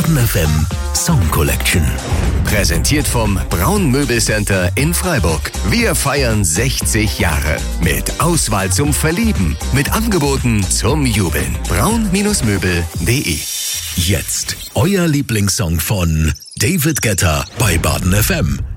Baden FM Song Collection. Präsentiert vom Braun Möbelcenter in Freiburg. Wir feiern 60 Jahre. Mit Auswahl zum Verlieben. Mit Angeboten zum Jubeln. braun-möbel.de. Jetzt euer Lieblingssong von David Guetta bei Baden FM.